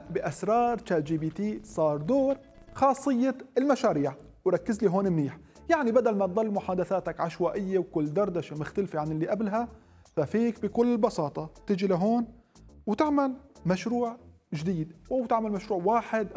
بأسرار تشات جي بي تي صار دور خاصية المشاريع. وركز لي هون منيح، يعني بدل ما تضل محادثاتك عشوائية وكل دردشة مختلفة عن اللي قبلها، ففيك بكل بساطة تجي لهون وتعمل مشروع جديد أو تعمل مشروع واحد